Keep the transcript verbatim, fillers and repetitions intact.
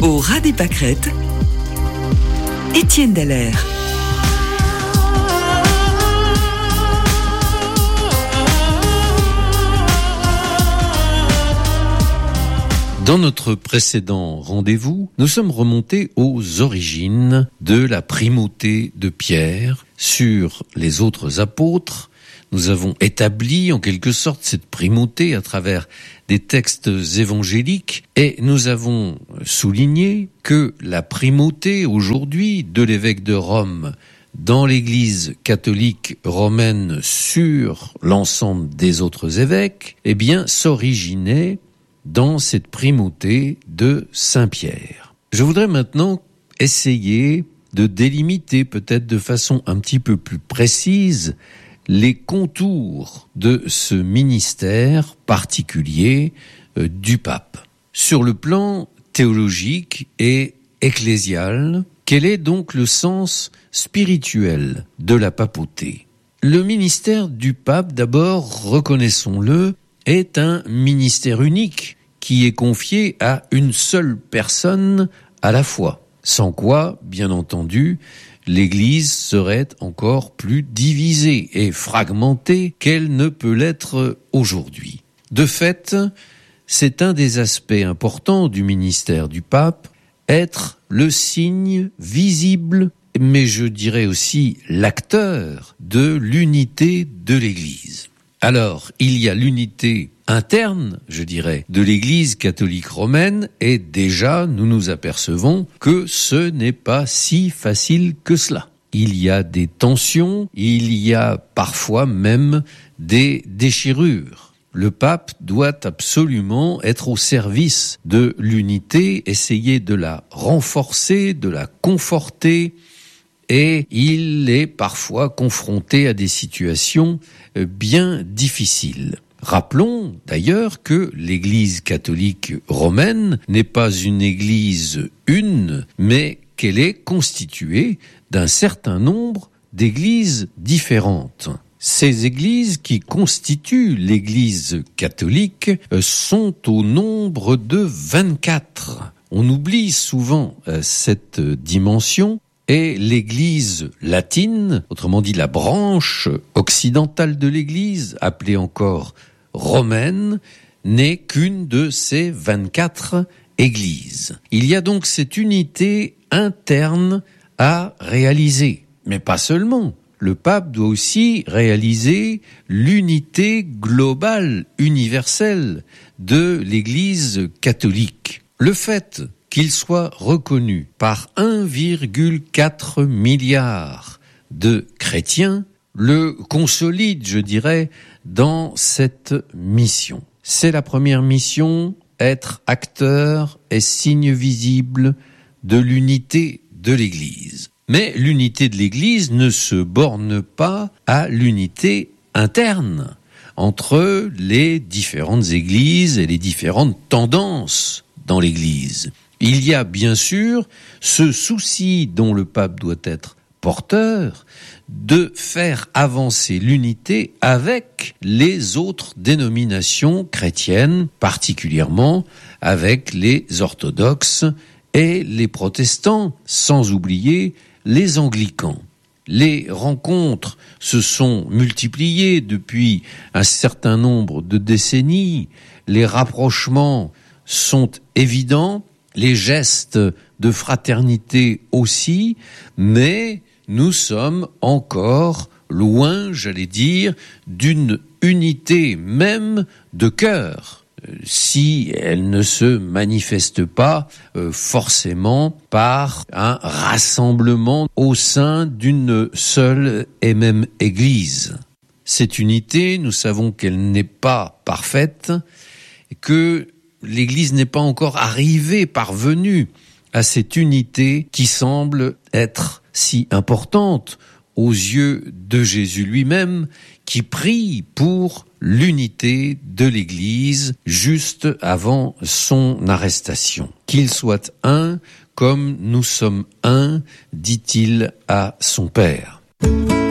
Au ras des pâquerettes, Étienne Dallaire. Dans notre précédent rendez-vous, nous sommes remontés aux origines de la primauté de Pierre sur les autres apôtres. Nous avons établi en quelque sorte cette primauté à travers des textes évangéliques et nous avons souligné que la primauté aujourd'hui de l'évêque de Rome dans l'Église catholique romaine sur l'ensemble des autres évêques, eh bien, s'originait dans cette primauté de Saint-Pierre. Je voudrais maintenant essayer de délimiter peut-être de façon un petit peu plus précise les contours de ce ministère particulier euh, du pape. Sur le plan théologique et ecclésial, quel est donc le sens spirituel de la papauté ? Le ministère du pape, d'abord, reconnaissons-le, est un ministère unique qui est confié à une seule personne à la fois. Sans quoi, bien entendu, l'Église serait encore plus divisée et fragmentée qu'elle ne peut l'être aujourd'hui. De fait, c'est un des aspects importants du ministère du pape, être le signe visible, mais je dirais aussi l'acteur de l'unité de l'Église. Alors, il y a l'unité interne, je dirais, de l'Église catholique romaine, et déjà, nous nous apercevons que ce n'est pas si facile que cela. Il y a des tensions, il y a parfois même des déchirures. Le pape doit absolument être au service de l'unité, essayer de la renforcer, de la conforter, et il est parfois confronté à des situations bien difficiles. Rappelons d'ailleurs que l'Église catholique romaine n'est pas une Église une, mais qu'elle est constituée d'un certain nombre d'églises différentes. Ces églises qui constituent l'Église catholique sont au nombre de vingt-quatre. On oublie souvent cette dimension. Et l'Église latine, autrement dit la branche occidentale de l'Église, appelée encore romaine, n'est qu'une de ces vingt-quatre églises. Il y a donc cette unité interne à réaliser. Mais pas seulement. Le pape doit aussi réaliser l'unité globale, universelle de l'Église catholique. Le fait qu'il soit reconnu par un virgule quatre milliard de chrétiens, le consolide, je dirais, dans cette mission. C'est la première mission, être acteur et signe visible de l'unité de l'Église. Mais l'unité de l'Église ne se borne pas à l'unité interne entre les différentes églises et les différentes tendances dans l'Église. Il y a bien sûr ce souci dont le pape doit être porteur de faire avancer l'unité avec les autres dénominations chrétiennes, particulièrement avec les orthodoxes et les protestants, sans oublier les anglicans. Les rencontres se sont multipliées depuis un certain nombre de décennies, les rapprochements sont évidents, les gestes de fraternité aussi, mais nous sommes encore loin, j'allais dire, d'une unité même de cœur, si elle ne se manifeste pas euh, forcément par un rassemblement au sein d'une seule et même Église. Cette unité, nous savons qu'elle n'est pas parfaite, et que l'Église n'est pas encore arrivée, parvenue à cette unité qui semble être si importante aux yeux de Jésus lui-même, qui prie pour l'unité de l'Église juste avant son arrestation. Qu'il soit un comme nous sommes un, dit-il à son Père.